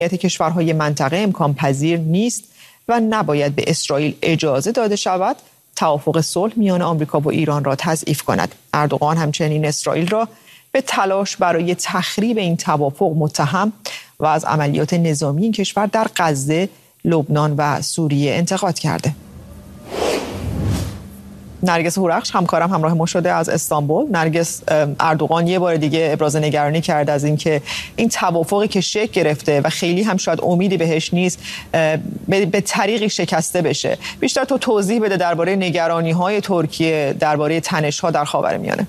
کشورهای منطقه امکان پذیر نیست و نباید به اسرائیل اجازه داده شود توافق صلح میان آمریکا و ایران را تضعیف کند. اردوغان همچنین اسرائیل را به تلاش برای تخریب این توافق متهم و از عملیات نظامی این کشور در غزه، لبنان و سوریه انتقاد کرده. نرگس هورخش همکارم همراه ما شده از استانبول. نرگس، اردوغان یه بار دیگه ابراز نگرانی کرده از اینکه این توافقی که شکل گرفته و خیلی هم شاید امیدی بهش نیست به طریقی شکسته بشه. بیشتر تو توضیح بده درباره نگرانی‌های ترکیه درباره تنش‌ها در خاورمیانه.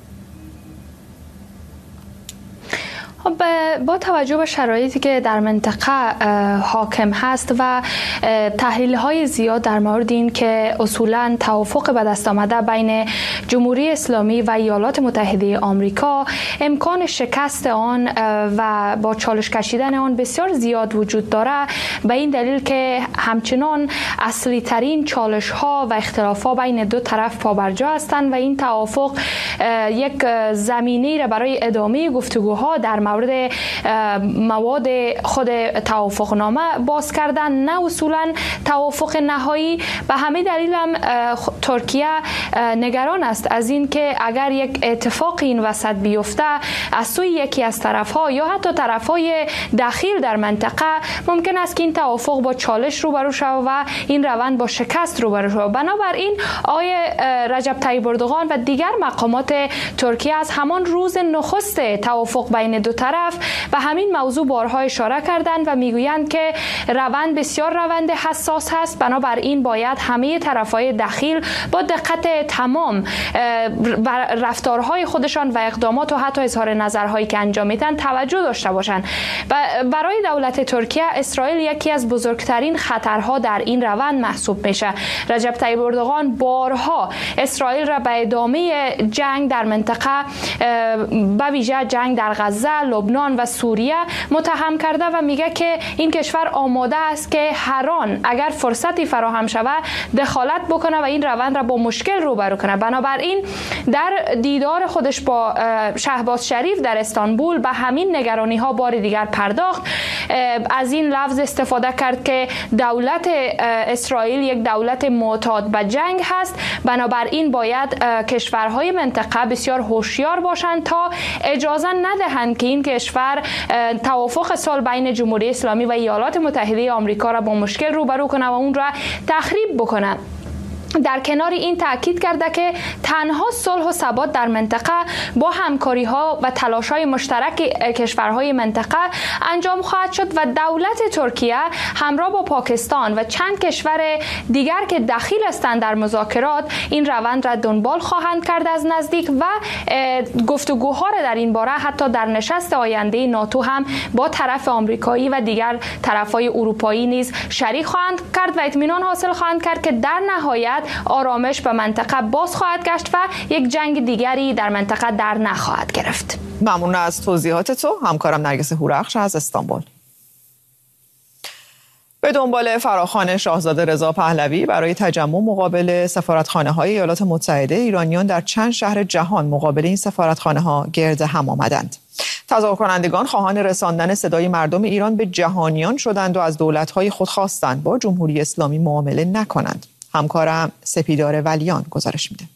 با توجه به شرایطی که در منطقه حاکم هست و تحلیل‌های زیاد در مورد این که اصولاً توافق به دست آمده بین جمهوری اسلامی و ایالات متحده آمریکا امکان شکست آن و با چالش کشیدن آن بسیار زیاد وجود داره، به این دلیل که همچنان اصلی ترین چالش ها و اختلاف ها بین دو طرف پابرجا هستند و این توافق یک زمینه را برای ادامه گفتگوها در مورد مواد خود توافقنامه باز کردن، نه اصولا توافق نهایی. به همین دلیل هم ترکیه نگران است از این که اگر یک اتفاق این وسط بیفته از سوی یکی از طرفها یا حتی طرفهای داخل در منطقه، ممکن است که این توافق با چالش روبرو شود و این روند با شکست روبرو شود. بنابراین آقای رجب طیب اردوغان و دیگر مقامات ترکیه از همان روز نخست توافق بین دو طرف به همین موضوع بارها اشاره کردند و میگویند که روند بسیار روند حساس هست، بنابراین باید همه طرفهای داخل با دقت تمام رفتارهای خودشان و اقدامات و حتی اظهار نظرهایی که انجام میدن توجه داشته باشند. برای دولت ترکیه اسرائیل یکی از بزرگترین خطرها در این روند محسوب میشه. رجب طیب اردوغان بارها اسرائیل را به ادامه جنگ در منطقه به ویژه جنگ در غزه، لبنان و سوریه متهم کرده و میگه که این کشور آماده است که هر آن اگر فرصتی فراهم شود دخالت بکنه و این روند را با مشکل روبرو کنه. بنابراین در دیدار خودش با شهباز شریف در استانبول به همین نگرانی ها بار دیگر پرداخت. از این لفظ استفاده کرد که دولت اسرائیل یک دولت معتاد به جنگ هست، بنابراین باید کشورهای منطقه بسیار هوشیار باشند تا اجازه ندهند که این کشور توافق صلح بین جمهوری اسلامی و ایالات متحده آمریکا را با مشکل روبرو کنه و اون را تخریب بکنه. در کنار این تاکید کرده که تنها صلح و ثبات در منطقه با همکاری ها و تلاش های مشترک کشورهای منطقه انجام خواهد شد و دولت ترکیه همراه با پاکستان و چند کشور دیگر که دخیل هستند در مذاکرات این روند را دنبال خواهند کرد از نزدیک و گفتگوها را در این باره حتی در نشست آینده ناتو هم با طرف آمریکایی و دیگر طرفهای اروپایی نیز شریک خواهند کرد و اطمینان حاصل خواهند کرد که در نهایت آرامش به منطقه باز خواهد گشت و یک جنگ دیگری در منطقه در نخواهد گرفت. ممنون از توضیحات تو. همکارم نرگس هورخش از استانبول. به دنبال فراخوان شاهزاده رضا پهلوی برای تجمع مقابل سفارتخانه‌های ایالات متحده، ایرانیان در چند شهر جهان مقابل این سفارتخانه‌ها گرد هم آمدند. تظاهر کنندگان خواهان رساندن صدای مردم ایران به جهانیان شدند و از دولت‌های خود خواستند با جمهوری اسلامی معامله نکنند. همکارم سپیدار ولیان گزارش میده.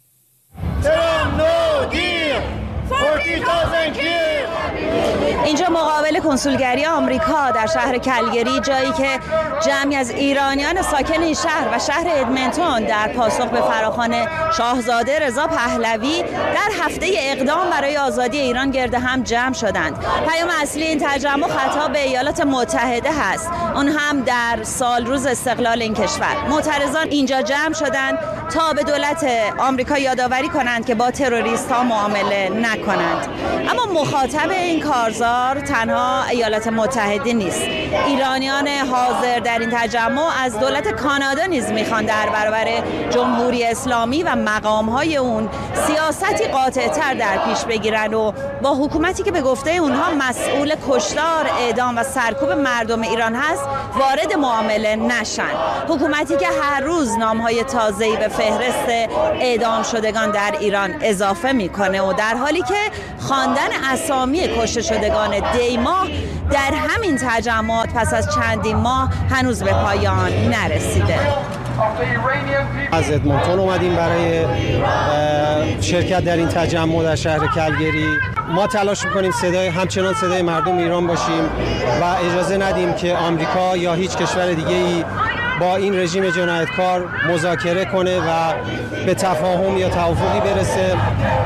اینجا مقابل کنسولگری آمریکا در شهر کلگری، جایی که جمعی از ایرانیان ساکن این شهر و شهر ادمنتون در پاسخ به فراخوان شاهزاده رضا پهلوی در هفته اقدام برای آزادی ایران گرد هم جمع شدند. پیام اصلی این تجمع خطاب به ایالات متحده هست، اون هم در سال روز استقلال این کشور. معترضان اینجا جمع شدند تا به دولت آمریکا یادآوری کنند که با تروریست‌ها معامله نکنند. اما مخاطب این کارزار تنها ایالات متحده نیست. ایرانیان حاضر در این تجمع از دولت کانادا نیز میخوان در برابر جمهوری اسلامی و مقامهای اون سیاستی قاطع‌تر در پیش بگیرن و با حکومتی که به گفته اونها مسئول کشتار، اعدام و سرکوب مردم ایران هست وارد معامله نشن. حکومتی که هر روز نامهای تازه‌ای به فهرست اعدام شدگان در ایران اضافه میکنه و در حالی که خواندن اسامی کشته شدگان دی‌ماه در همین تجمعات پس از چندین ماه هنوز به پایان نرسیده. از ادمونتون اومدیم برای شرکت در این تجمع در شهر کلگری. ما تلاش میکنیم همچنان صدای مردم ایران باشیم و اجازه ندیم که آمریکا یا هیچ کشور دیگه‌ای با این رژیم جنایتکار مذاکره کنه و به تفاهم یا توافقی برسه.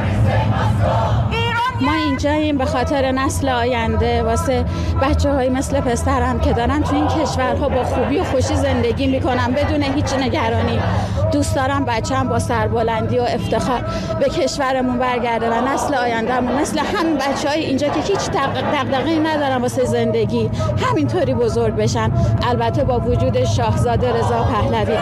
ما اینجاییم به خاطر نسل آینده، واسه بچه‌های مثل پسرم که دارن تو این کشورها با خوبی و خوشی زندگی میکنن بدون هیچ نگرانی. دوست دارم بچه‌م با سربلندی و افتخار به کشورمون برگرده و نسل آیندهمون مثل همین بچه‌های اینجا که هیچ دغدغه‌ای ندارن واسه زندگی همینطوری بزرگ بشن، البته با وجود شاهزاده رضا پهلوی.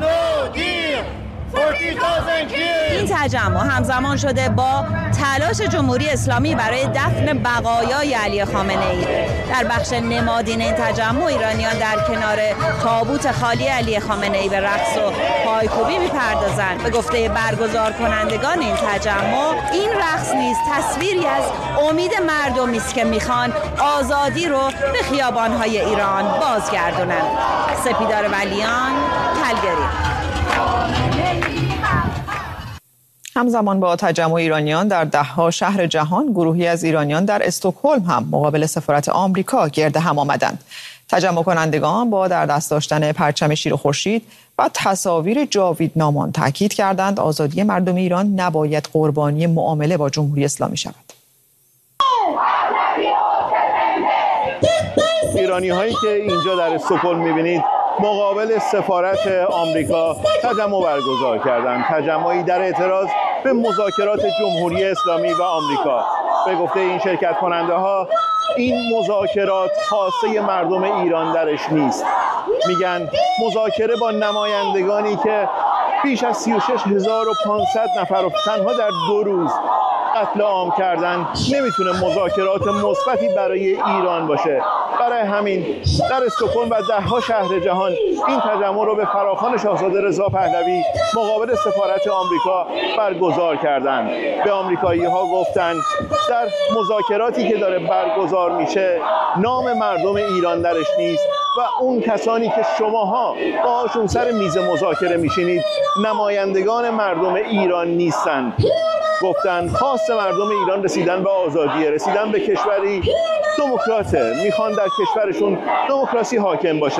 این تجمع همزمان شده با تلاش جمهوری اسلامی برای دفن بقایای علی خامنه‌ای. در بخش نمادین این تجمع ایرانیان در کنار تابوت خالی علی خامنه‌ای به رقص و پایکوبی می‌پردازند. به گفته برگزار کنندگان این تجمع، این رقص نیز تصویری از امید مردمی است که می‌خوان آزادی رو به خیابان‌های ایران بازگردونند. سپیدار ولیان، کلگری. همزمان با تجمع ایرانیان در ده‌ها شهر جهان، گروهی از ایرانیان در استکهلم هم مقابل سفارت آمریکا گرد هم آمدند. تجمع کنندگان با در دست داشتن پرچم شیر و خورشید و تصاویر جاویدنامان تاکید کردند آزادی مردم ایران نباید قربانی معامله با جمهوری اسلامی شود. ایرانی‌هایی که اینجا در استکهلم می‌بینید مقابل سفارت آمریکا تجمع برگزار کردند. تجمعی در اعتراض به مذاکرات جمهوری اسلامی و آمریکا. به گفته این شرکت کننده ها این مذاکرات خواسته مردم ایران درش نیست. میگن مذاکره با نمایندگانی که بیش از 36,500 نفر تنها در 2 روز قتل عام کردن نمیتونه مذاکرات مثبتی برای ایران باشه. برای همین در استکهلم و ده‌ها شهر جهان این تجمع رو به فراخوان شاهزاده رضا پهلوی مقابل سفارت آمریکا برگزار کردند. به آمریکایی‌ها گفتن در مذاکراتی که داره برگزار میشه نام مردم ایران درش نیست و اون کسانی که شماها باهاشون سر میز مذاکره میشینید نمایندگان مردم ایران نیستن. گفتن خواست مردم ایران رسیدن به آزادی، رسیدن به کشوری دموکراته، میخوان در کشورشون دموکراسی حاکم باشه.